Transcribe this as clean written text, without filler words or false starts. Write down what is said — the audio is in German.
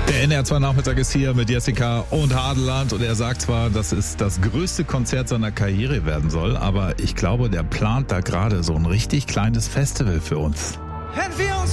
Der NR2 Nachmittag ist hier mit Jessica und Hadeland und er sagt zwar, dass es das größte Konzert seiner Karriere werden soll, aber ich glaube, der plant da gerade so ein richtig kleines Festival für uns. Wenn wir uns